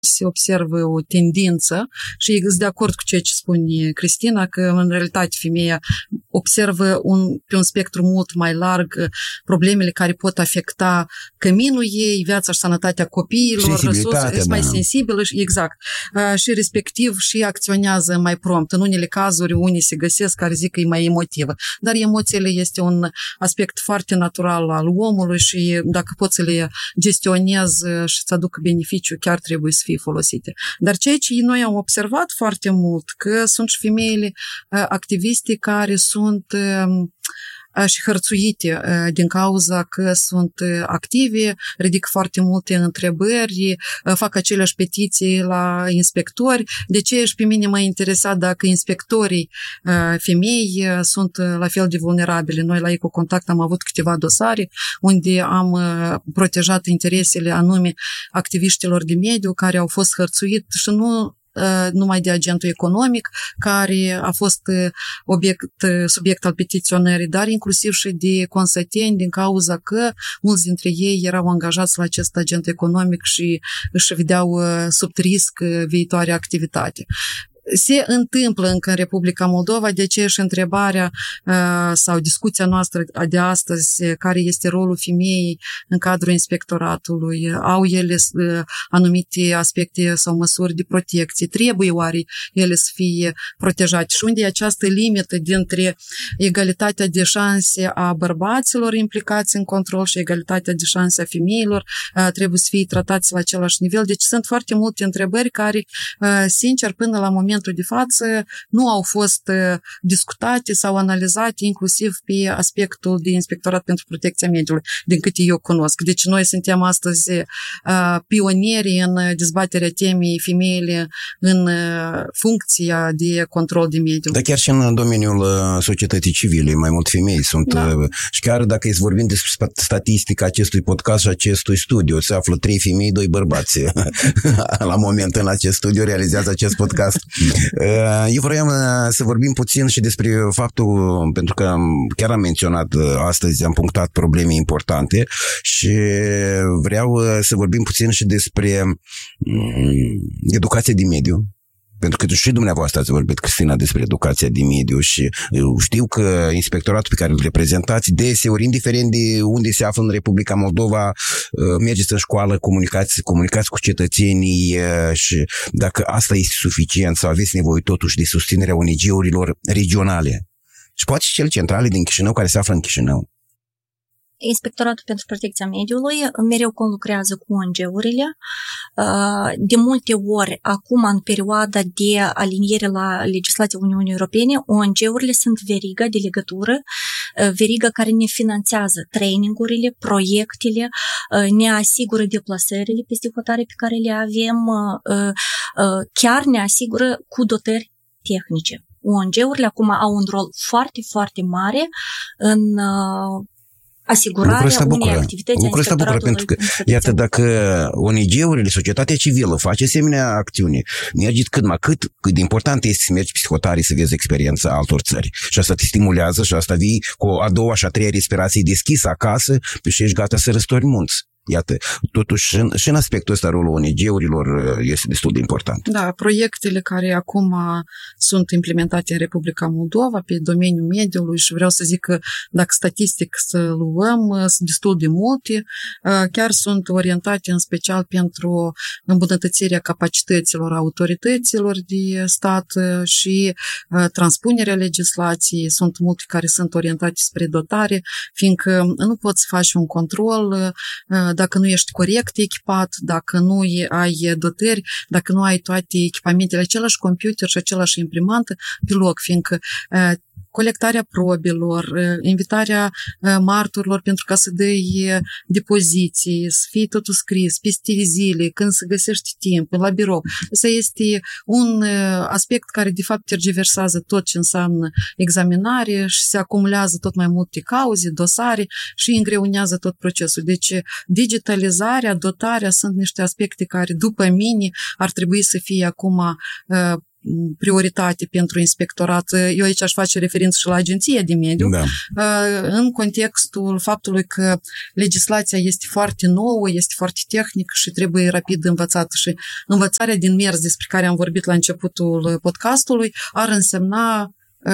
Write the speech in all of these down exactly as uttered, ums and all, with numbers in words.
se observă o tendință și sunt de acord cu ceea ce spune Cristina, că în realitate femeia observă un, pe un spectru mult mai larg problemele care pot afecta căminul ei, viața și sănătatea copiilor, sunt mai sensibilă, exact, și respectiv și acționează mai prompt. În unele cazuri unii se găsesc care zic că e mai emotivă, dar emoțiile este un aspect foarte natural al omului și dacă poți să le gestionezi și să aducă beneficiu, chiar trebuie să fie folosite. Dar ceea ce noi am observat foarte mult, că sunt și femeile activiste care sunt și hărțuite din cauza că sunt active, ridică foarte multe întrebări, fac aceleași petiții la inspectori. De ce și pe mine m-a interesat dacă inspectorii femei sunt la fel de vulnerabile? Noi la Ecocontact am avut câteva dosare unde am protejat interesele anume activiștilor de mediu care au fost hărțuiți și nu numai de agentul economic, care a fost obiect, subiect al petiționării, dar inclusiv și de consăteni, din cauza că mulți dintre ei erau angajați la acest agent economic și își vedeau sub risc viitoarea activitate. Se întâmplă încă în Republica Moldova, de ce și întrebarea sau discuția noastră de astăzi, care este rolul femeii în cadrul inspectoratului, au ele anumite aspecte sau măsuri de protecție, trebuie oare ele să fie protejate și unde e această limită dintre egalitatea de șanse a bărbaților implicați în control și egalitatea de șanse a femeilor, trebuie să fie tratați la același nivel. Deci sunt foarte multe întrebări care, sincer, până la moment de față nu au fost discutate sau analizate inclusiv pe aspectul de Inspectorat pentru Protecția Mediului, din câte eu cunosc. Deci noi suntem astăzi pionieri în dezbaterea temei femeile în funcția de control de mediu. Dar chiar și în domeniul societății civile, mai mult femei sunt. Da. Și chiar dacă îți vorbim despre statistica acestui podcast și acestui studiu, se află trei femei, doi bărbați. La moment în acest studiu realizează acest podcast. Eu vreau să vorbim puțin și despre faptul, pentru că chiar am menționat astăzi, am punctat probleme importante și vreau să vorbim puțin și despre educația de mediu. Pentru că și dumneavoastră ați vorbit, Cristina, despre educația de mediu și știu că inspectoratul pe care îl reprezentați, deseori, indiferent de unde se află în Republica Moldova, mergeți în școală, comunicați, comunicați cu cetățenii și dacă asta este suficient sau aveți nevoie totuși de susținerea O N G-urilor regionale și poate și cele centrale din Chișinău care se află în Chișinău. Inspectoratul pentru Protecția Mediului mereu conlucrează cu O N G-urile. De multe ori, acum, în perioada de aliniere la legislația Uniunii Europene, O N G-urile sunt veriga de legătură, veriga care ne finanțează trainingurile, proiectele, ne asigură deplasările peste hotare pe care le avem, chiar ne asigură cu dotări tehnice. O N G-urile acum au un rol foarte, foarte mare în asigurarea unei activități. Lucrul ăsta bucură, pentru că, iată, dacă O N G-urile, societatea civilă face asemenea acțiuni, mergeți cât mai cât, cât de important este să mergi psihotarii să vezi experiența altor țări. Și asta te stimulează și asta vii cu a doua și a treia respirație deschisă acasă și ești gata să răstori munți. Iată, totuși și în aspectul ăsta rolul O N G-urilor este destul de important. Da, proiectele care acum sunt implementate în Republica Moldova pe domeniul mediului și vreau să zic că dacă statistic să luăm, sunt destul de multe, chiar sunt orientate în special pentru îmbunătățirea capacităților autorităților de stat și transpunerea legislației. Sunt multe care sunt orientate spre dotare, fiindcă nu poți să faci un control dacă nu ești corect echipat, dacă nu ai dotări, dacă nu ai toate echipamentele, același computer și același imprimantă pe loc, fiindcă colectarea probelor, invitarea marturilor pentru ca să dai depoziții, să fie totul scris, peste zile, când să găsești timp, la birou. Asta este un aspect care de fapt tergiversează tot ce înseamnă examinare și se acumulează tot mai multe cauze, dosare și îngreunează tot procesul. Deci digitalizarea, dotarea sunt niște aspecte care, după mine, ar trebui să fie acum prioritate pentru inspectorat. Eu aici aș face referință și la Agenția de Mediu, da. În contextul faptului că legislația este foarte nouă, este foarte tehnică și trebuie rapid învățată și învățarea din mers despre care am vorbit la începutul podcastului ar însemna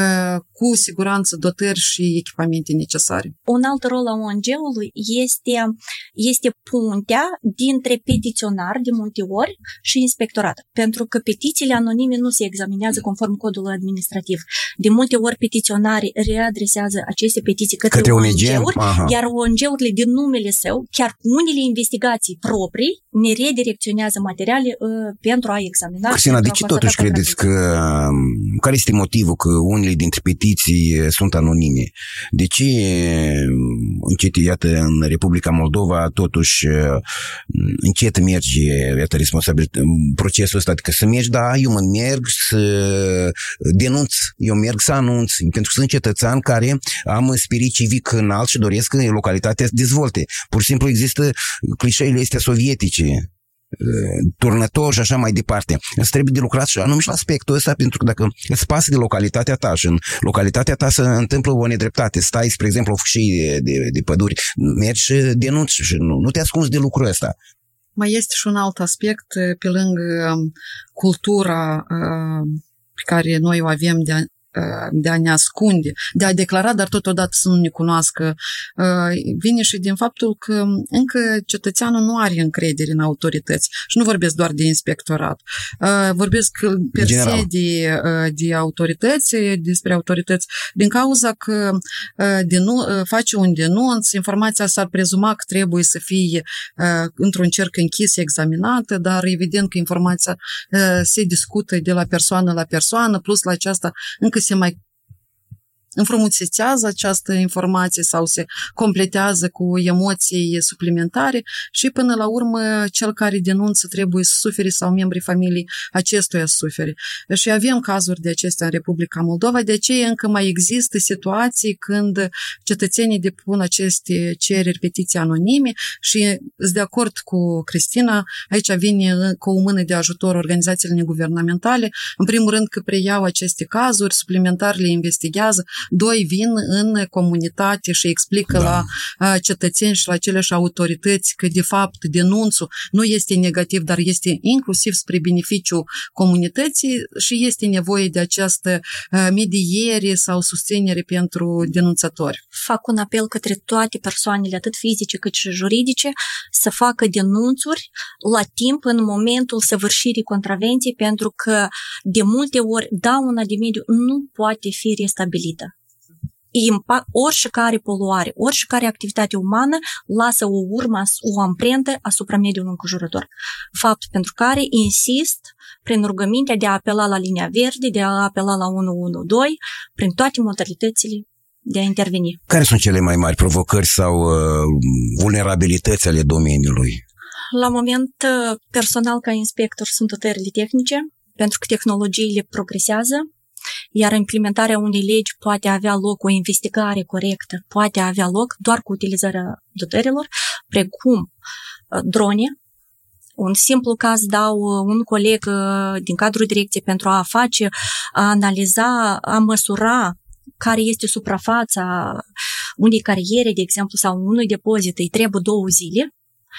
cu siguranță dotări și echipamente necesare. Un alt rol a O N G-ului este, este puntea dintre petiționar de multe ori și inspectorat, pentru că petițiile anonime nu se examinează conform codului administrativ. De multe ori petiționarii readresează aceste petiții către, către O N G-uri, iar O N G-urile din numele său, chiar cu unele investigații proprii, ne redirecționează materiale uh, pentru a examina. Cristina, de ce totuși credeți că, care este motivul că unele dintre petiții sunt anonime? De ce încet, iată, în Republica Moldova totuși încet merge, iată, responsabil procesul ăsta, adică să mergi, da, eu mă merg să denunț, eu merg să anunț, pentru că sunt cetățean care am spirit civic înalt și doresc că localitatea să dezvolte. Pur și simplu există clișeile astea sovietice, turnător și așa mai departe. Îți trebuie de lucrat și anume și la aspectul ăsta, pentru că dacă îți pasă de localitatea ta și în localitatea ta se întâmplă o nedreptate, stai, spre exemplu, o fâșie de, de, de păduri, mergi și denunți și nu, nu te ascunzi de lucrul ăsta. Mai este și un alt aspect, pe lângă cultura pe care noi o avem de a de a ne ascunde, de a declara, dar totodată să nu ne cunoască, vine și din faptul că încă cetățeanul nu are încredere în autorități. Și nu vorbesc doar de inspectorat. Vorbesc per se de, de autorități, despre autorități, din cauza că denu, face un denunț, informația s-ar prezuma că trebuie să fie într-un cerc închis examinată, dar evident că informația se discută de la persoană la persoană, plus la aceasta încă se mai înfrumusețează această informație sau se completează cu emoții suplimentare și până la urmă cel care denunță trebuie să sufere sau membrii familiei acestuia să sufere. Și avem cazuri de acestea în Republica Moldova, de aceea încă mai există situații când cetățenii depun aceste cereri, petiții anonime și sunt de acord cu Cristina, aici vine cu o mână de ajutor organizațiile neguvernamentale, în primul rând că preiau aceste cazuri, suplimentar le investigează, doi vin în comunitate și explică da. la cetățeni și la aceleași autorități că de fapt denunțul nu este negativ, dar este inclusiv spre beneficiul comunității și este nevoie de această mediere sau susținere pentru denunțători. Fac un apel către toate persoanele, atât fizice cât și juridice, să facă denunțuri la timp în momentul săvârșirii contravenției, pentru că de multe ori dauna de mediu nu poate fi restabilită. Impact, oricare poluare, oricare activitate umană lasă o urmă, o amprentă asupra mediului înconjurător. Fapt pentru care insist prin rugămintea de a apela la linia verde, de a apela la unu unu doi, prin toate modalitățile de a interveni. Care sunt cele mai mari provocări sau uh, vulnerabilități ale domeniului? La moment, personal ca inspector sunt dotările tehnice, pentru că tehnologiile progresează, iar implementarea unei legi poate avea loc, o investigare corectă poate avea loc doar cu utilizarea dotărilor, precum drone. Un simplu caz dau un coleg din cadrul direcției pentru a face, a analiza, a măsura care este suprafața unei cariere, de exemplu, sau unui depozit, îi trebuie două zile,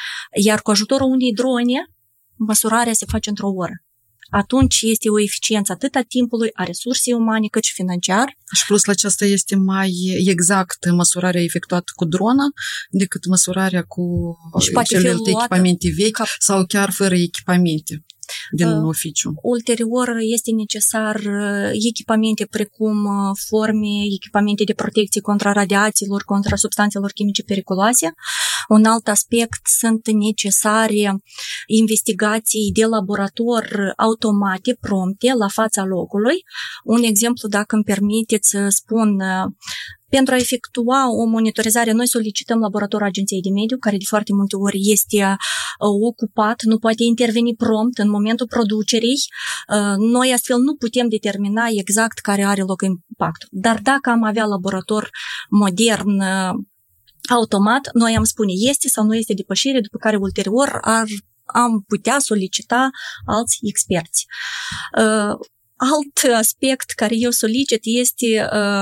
iar cu ajutorul unei drone, măsurarea se face într-o oră. Atunci este o eficiență atât a timpului, a resursei umane, cât și financiar. Și plus la aceasta este mai exact măsurarea efectuată cu drona decât măsurarea cu celelalte echipamente vechi cap... sau chiar fără echipamente din uh, oficiu. Ulterior este necesar echipamente precum forme, echipamente de protecție contra radiațiilor, contra substanțelor chimice periculoase. Un alt aspect, sunt necesare investigații de laborator automate, prompte, la fața locului. Un exemplu, dacă îmi permiteți să spun, pentru a efectua o monitorizare, noi solicităm laboratorul Agenției de Mediu, care de foarte multe ori este ocupat, nu poate interveni prompt în momentul producerii. Noi astfel nu putem determina exact care are loc impactul. Dar dacă am avea laborator modern, automat, noi am spune este sau nu este depășire, după care ulterior ar, am putea solicita alți experți. alt aspect care eu solicit este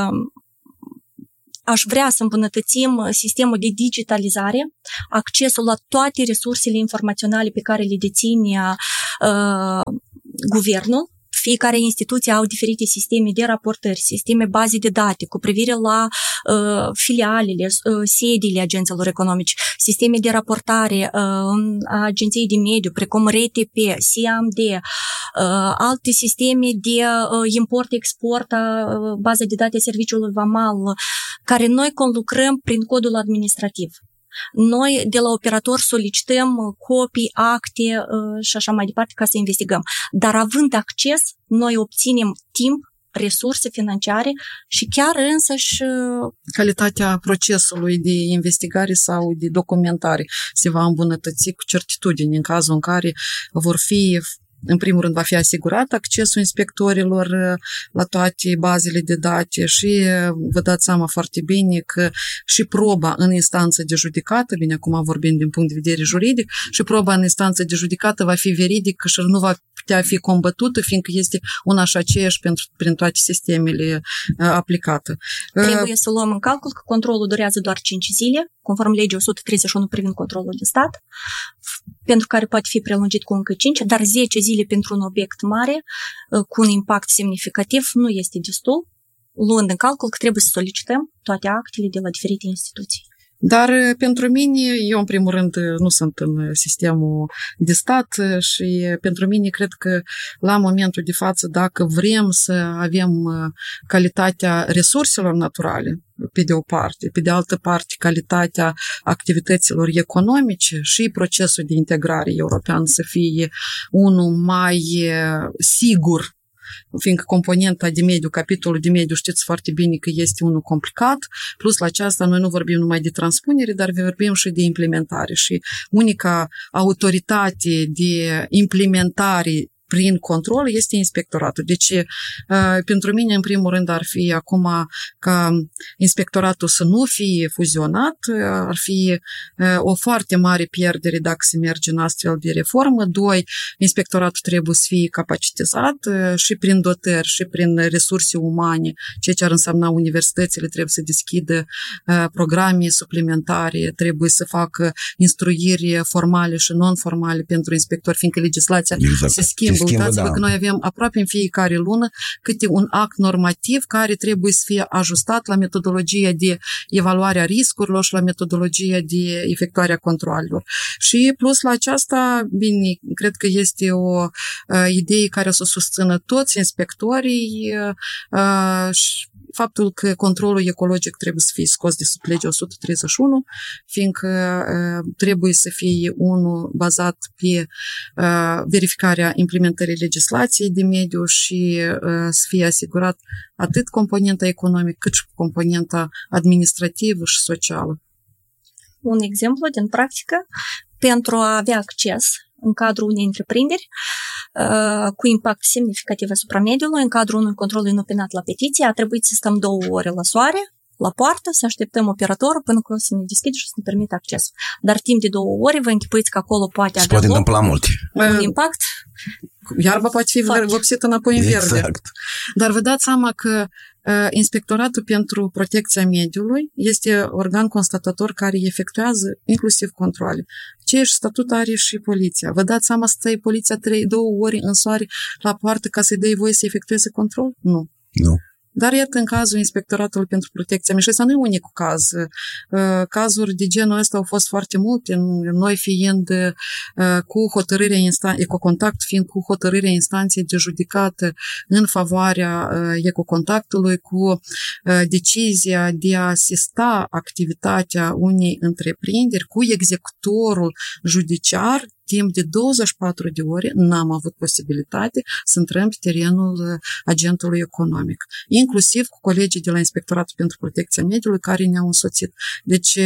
aș vrea să îmbunătățim sistemul de digitalizare, accesul la toate resursele informaționale pe care le deține uh, guvernul. Fiecare instituție au diferite sisteme de raportări, sisteme baze de date cu privire la uh, filialele, uh, sediile agenților economici, sisteme de raportare uh, a agenției de mediu, precum R T P, S I A M D, uh, alte sisteme de uh, import-export a uh, baza de date a serviciului vamal, care noi conlucrăm prin codul administrativ. Noi de la operator solicităm copii, acte și așa mai departe ca să investigăm. Dar având acces, noi obținem timp, resurse financiare și chiar însăși calitatea procesului de investigare sau de documentare se va îmbunătăți cu certitudine în cazul în care vor fi, în primul rând, va fi asigurat accesul inspectorilor la toate bazele de date și vă dați seama foarte bine că și proba în instanță de judecată, bine, acum vorbim din punct de vedere juridic, și proba în instanță de judecată va fi veridică și nu va putea fi combătută, fiindcă este una și aceeași pentru, prin toate sistemele uh, aplicate. Trebuie să luăm în calcul că controlul durează doar cinci zile, conform legii o sută treizeci și unu privind controlul de stat, pentru care poate fi prelungit cu încă cinci, dar zece zile pentru un obiect mare, cu un impact semnificativ, nu este destul, luând în calcul că trebuie să solicităm toate actele de la diferite instituții. Dar pentru mine, eu în primul rând nu sunt în sistemul de stat și pentru mine cred că la momentul de față, dacă vrem să avem calitatea resurselor naturale, pe de o parte, pe de altă parte calitatea activităților economice și procesul de integrare european să fie unul mai sigur, fiindcă componenta de mediu, capitolul de mediu, știți foarte bine că este unul complicat, plus la aceasta noi nu vorbim numai de transpunere, dar vorbim și de implementare și unica autoritate de implementare prin control este inspectoratul. Deci, pentru mine, în primul rând, ar fi acum ca inspectoratul să nu fie fuzionat, ar fi o foarte mare pierdere dacă se merge în astfel de reformă. Doi, inspectoratul trebuie să fie capacitizat și prin dotări și prin resurse umane, ceea ce ar însemna universitățile trebuie să deschidă programe suplimentare, trebuie să facă instruiri formale și non-formale pentru inspectori, fiindcă legislația exact. se schimbă. Uitați-vă da. că noi avem aproape în fiecare lună câte un act normativ care trebuie să fie ajustat la metodologia de evaluare a riscurilor și la metodologia de efectuare a controalelor. Și plus la aceasta, bine, cred că este o uh, idee care o să susțină toți inspectorii uh, și faptul că controlul ecologic trebuie să fie scos de sub legea o sută treizeci și unu, fiindcă uh, trebuie să fie unul bazat pe uh, verificarea implementării legislației de mediu și uh, să fie asigurat atât componenta economică cât și componenta administrativă și socială. Un exemplu din practică, pentru a avea acces în cadrul unei întreprinderi uh, cu impact semnificativ asupra mediului, în cadrul unui control inopinat la petiție, a trebuit să stăm două ore la soare, la poartă, să așteptăm operatorul până când o să ne deschide și să ne permită acces. Dar timp de două ore vă închipuiți că acolo poate avea poate întâmpla multe. Un impact. Iarba poate fi vopsită înapoi în verde. Exact. Dar vă dați seama că uh, Inspectoratul pentru Protecția Mediului este organ constatator care efectuează inclusiv controale. Aceeași statut are și poliția. Vă dați seama să stai poliția trei, două ori în soare la poartă ca să-i dai voie să efectueze control? Nu. Nu. Dar iată, în cazul Inspectoratului pentru Protecția Mediului, și ăsta nu e unicul caz. Cazuri de genul ăsta au fost foarte multe, noi fiind cu hotărârea instanței, Ecocontact fiind cu hotărârea instanței de judecată în favoarea Ecocontactului, cu decizia de a asista activitatea unei întreprinderi cu executorul judiciar. Timp de douăzeci și patru de ore n-am avut posibilitate să intrăm pe terenul agentului economic, inclusiv cu colegii de la Inspectoratul pentru Protecția Mediului care ne-au însoțit. Deci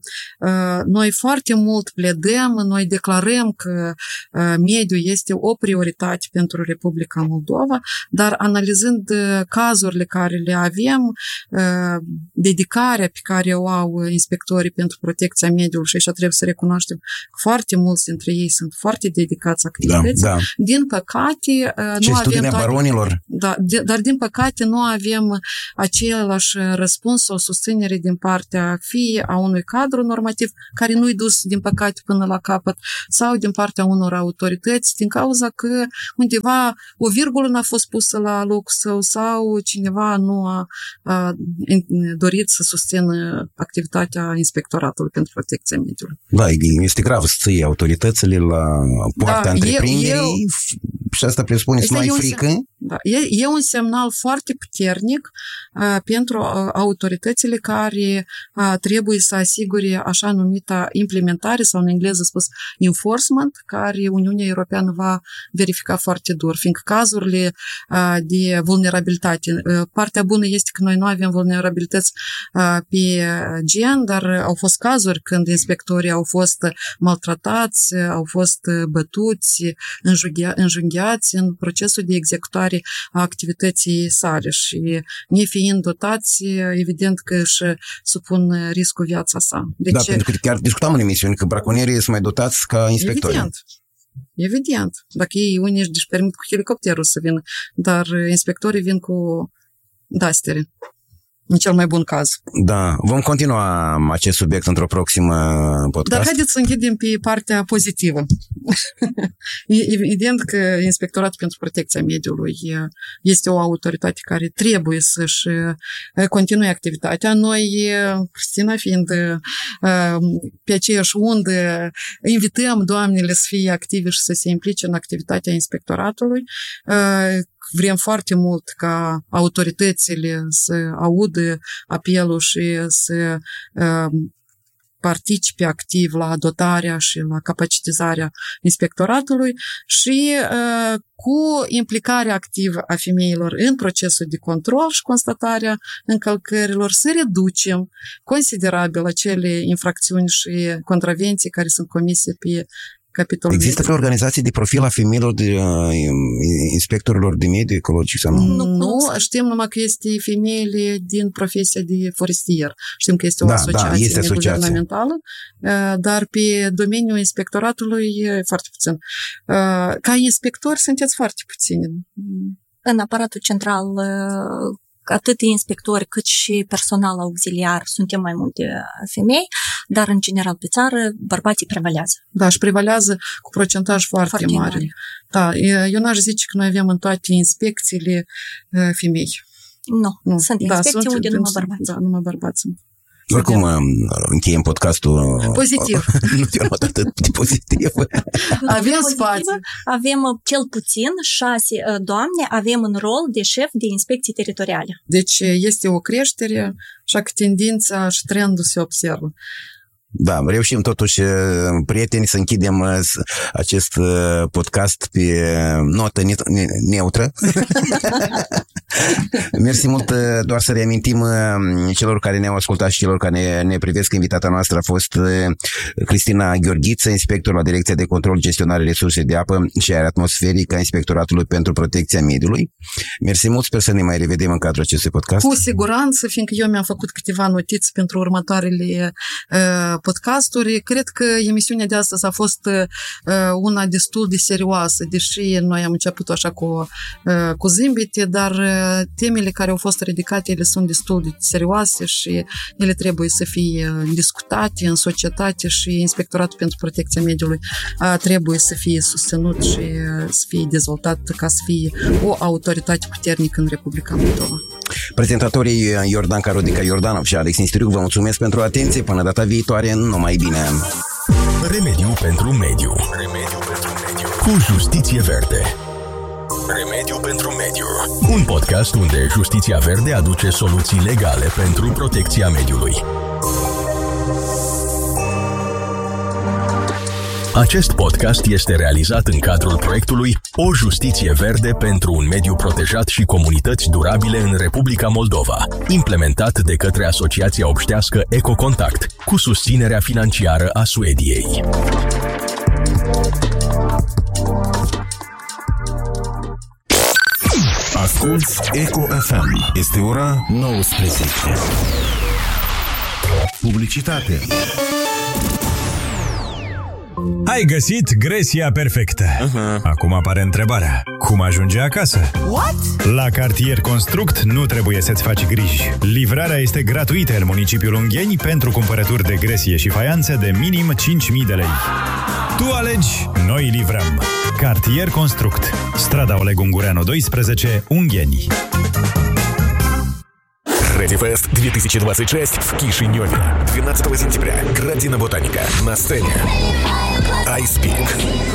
noi foarte mult pledăm, noi declarăm că mediul este o prioritate pentru Republica Moldova, dar analizând cazurile care le avem, dedicarea pe care o au inspectorii pentru protecția mediului, și așa trebuie să recunoaștem, foarte mulți dintre ei sunt foarte dedicați activității. Da, da. Din păcate, Ce nu avem toate... baronilor? Da, de, dar din păcate nu avem același răspuns sau susținere din partea fie a unui cadru normativ care nu-i dus, din păcate, până la capăt, sau din partea unor autorități, din cauza că undeva o virgulă n-a fost pusă la locul său sau cineva nu a, a dorit să susțină activitatea Inspectoratului pentru Protecția Mediului. Da, este grav să ții autoritățile la poarta da, întreprinderii eu, și asta presupune să nu ai frică. Da, e, e un semnal foarte puternic uh, pentru uh, autoritățile care uh, trebuie să asigure așa numita implementare sau în engleză spus enforcement, care Uniunea Europeană va verifica foarte dur, fiindcă cazurile uh, de vulnerabilitate, uh, partea bună este că noi nu avem vulnerabilități uh, pe gen, dar au fost cazuri când inspectorii au fost maltratați, au fost bătuți, înjunghiați în procesul de executare a activității sale și nefiind dotați, evident că își supun riscul viața sa. Deci, da, pentru că chiar discutam în emisiune că braconierii sunt mai dotați ca inspectori. Evident. Evident. Dacă ei unii își permit cu helicopterul să vină, dar inspectorii vin cu dastere. În cel mai bun caz. Da, vom continua acest subiect într-o proximă podcast. Dar haideți să închidem pe partea pozitivă. Evident că Inspectoratul pentru Protecția Mediului este o autoritate care trebuie să-și continue activitatea. Noi, Cristina fiind pe aceeași undă, invităm doamnele să fie active și să se implice în activitatea Inspectoratului. Vrem foarte mult ca autoritățile să audă apelul și să uh, participe activ la dotarea și la capacitizarea inspectoratului și uh, cu implicarea activă a femeilor în procesul de control și constatarea încălcărilor să reducem considerabil acele infracțiuni și contravenții care sunt comise pe capitolul. Există vreo organizație de profil a femeilor, de uh, inspectorilor de mediu ecologic sau nu? Nu, nu, știm numai că este femeile din profesia de forestier. Știm că este o da, asociație da, este neguvernamentală, uh, dar pe domeniul inspectoratului e foarte puțin. Uh, ca inspectori sunteți foarte puțini. În aparatul central atât inspectori cât și personal auxiliar suntem mai multe femei, dar în general pe țară bărbații prevalează. Da, și prevalează cu procentaj foarte, foarte mare. mare. Da, eu n-aș zice că noi avem în toate inspecțiile femei. Nu, nu. Sunt inspecții da, sunt, unde numai bărbați. Da, numai bărbați sunt. Oricum, încheiem podcastul pozitiv. Nu te-am luat atât de pozitiv. Avem spațiu. Avem cel puțin șase doamne, avem un rol de șef de inspecții teritoriale. Deci este o creștere, așa că tendința și trendul se observă. Da, reușim totuși, prieteni, să închidem acest podcast pe notă neutră. Mersi mult, doar să reamintim celor care ne-au ascultat și celor care ne, ne privesc, invitata noastră a fost Cristina Gheorghiță, inspector la Direcția de Control, Gestionare Resurse de Apă și Aer Atmosferic a Inspectoratului pentru Protecția Mediului. Mersi mult, sper să ne mai revedem în cadrul acestui podcast. Cu siguranță, fiindcă eu mi-am făcut câteva notiți pentru următoarele uh, podcasturi. Cred că emisiunea de astăzi a fost uh, una destul de serioasă, deși noi am început așa cu, uh, cu zâmbete, dar uh, temele care au fost ridicate, ele sunt destul de serioase și ele trebuie să fie discutate în societate și Inspectoratul pentru Protecția Mediului uh, trebuie să fie susținut și uh, să fie dezvoltat ca să fie o autoritate puternică în Republica Moldova. Prezentatorii Iordan Carodica Iordanov și Alex Nistiriuc, vă mulțumesc pentru atenție. Până data viitoare, numai bine! Remediu pentru mediu. Remediu pentru mediu. Cu Justiție Verde. Remediu pentru mediu. Un podcast unde Justiția Verde aduce soluții legale pentru protecția mediului. Acest podcast este realizat în cadrul proiectului O Justiție Verde pentru un mediu protejat și comunități durabile în Republica Moldova, implementat de către Asociația Obștească Ecocontact, cu susținerea financiară a Suediei. Asculți Eco F M. Este ora nouăsprezece. Publicitate. Ai găsit gresia perfectă. Uh-huh. Acum apare întrebarea: cum ajunge acasă? What? La Cartier Construct nu trebuie să-ți faci griji. Livrarea este gratuită în municipiul Ungheni pentru cumpărături de gresie și faianțe de minim cinci mii de lei. Tu alegi, noi livrăm. Cartier Construct, strada Oleg Ungureanu doisprezece, Ungheni. Ready-Fest две тысячи двадцать шесть в Кишиневе. двенадцатого сентября. Градина Ботаника. На сцене Ice Peak,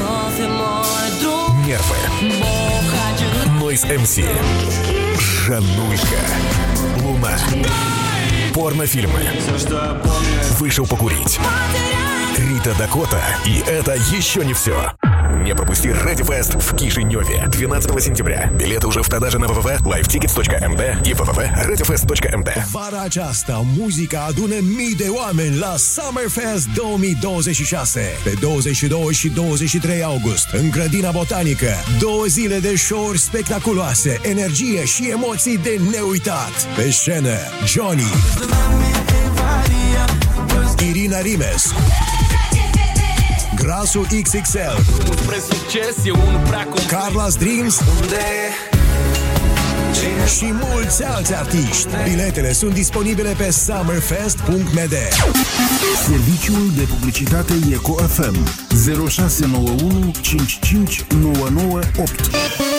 Нервы, Noise эм си, Жанулька, Луна, порнофильмы, Вышел покурить, Рита Дакота. И это еще не все. Не пропусти Ready-Fest в Кишиневе двенадцатого сентября. Билеты уже в продаже на double-u double-u double-u punct live tickets punct m d и double-u double-u double-u punct ready fest punct m d. Vara aceasta, muzica adună mii de oameni la Summerfest două mii douăzeci și șase. Pe douăzeci și doi și douăzeci și trei august, în Grădina Botanică, două zile de show-uri spectaculoase, energie și emoții de neuitat. Pe scenă, Johnny, Irina Rimes, Grasul X X L, Carla's Dreams și mulți alți artiști. Biletele sunt disponibile pe summerfest punct m d. Serviciul de publicitate Eco F M zero șase nouă unu cinci cinci nouă nouă opt.